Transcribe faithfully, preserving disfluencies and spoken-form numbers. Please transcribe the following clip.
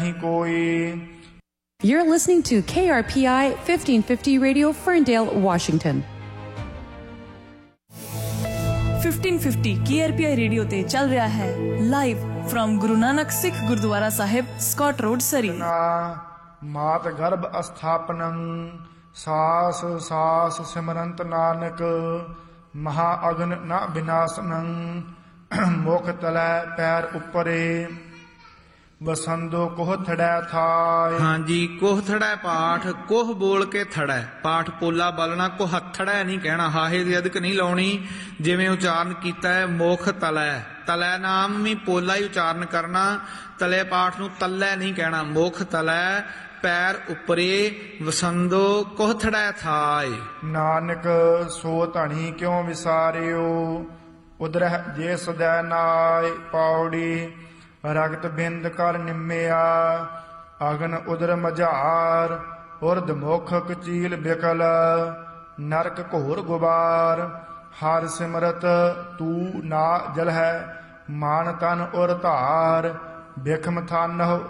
ਨਹੀਂ ਕੋਈ। You're listening to K R P I fifteen fifty Radio, Ferndale, Washington. fifteen fifty K R P I radio ਤੇ ਚੱਲ ਰਿਹਾ ਹੈ live firm Guru Nanak ਸਿੱਖ ਗੁਰਦੁਆਰਾ ਸਾਹਿਬ, Scott road, ਸਰੀ। ਮਾਤ ਗਰਭ ਅਸਥਾਪਨੰ ਸਾਸ ਸਾਸ ਸਿਮਰੰਤ ਨਾਨਕ ਮਹਾ ਅਗਨ ਨ ਵਿਨਾਸ਼ਨੰ ਮੁਖ ਤਲੈ ਪੈਰ ਉੱਪਰੇ ਬਸੰਦੋ ਕੋਹ ਥੜੈ ਥਾਇ। ਹਾਂਜੀ, ਕੋਹ ਥੜੈ ਪਾਠ, ਕੋਹ ਬੋਲ ਕੇ ਥੜੈ, ਪਾਠ ਪੋਲਾ ਬਲਣਾ, ਕੋ ਹੱਥੜੈ ਨਹੀਂ ਕਹਿਣਾ, ਹਾਹੇ ਦੀ ਅਦਕ ਨਹੀਂ ਲਾਉਣੀ। ਜਿਵੇਂ ਉਚਾਰਨ ਕੀਤਾ ਹੈ ਮੁਖ ਤਲੈ, ਤਲੈ ਨਾਮ ਵੀ ਪੋਲਾ ਹੀ ਉਚਾਰਨ ਕਰਨਾ, ਤਲੇ ਪਾਠ ਨੂੰ ਤੱਲੈ ਨਹੀਂ ਕਹਿਣਾ। ਮੁਖ ਤਲੈ ਪੈਰ ਉੱਪਰੇ ਵਸੰਦੋ ਕੋਹ ਥੜੈ ਥਾਇ। ਨਾਨਕ ਸੋ ਧਣੀ ਕਿਉ ਵਿਸਾਰਿਓ ਉਦਰਹਿ ਜੇ ਸਦੈ ਨਾਇ। ਪੌੜੀ ਰਗਤ ਬਿੰਦ ਕਰ ਨਿੰਮਿਆ ਅਗਨ ਉਦਰ ਮਝਾਰ ਉਰਦ ਮੁਖ ਕਚੀਲ ਬਿਕਲ ਨਰਕ ਘੋਰ ਗੁਬਾਰ। ਹਰ ਸਿਮਰਤ ਤੂ ਨਾ ਜਲ ਹੈ ਮਾਨ ਤਨ ਉਰ ਧਾਰ ਬਿਖਮ ਥਾਨਹੁ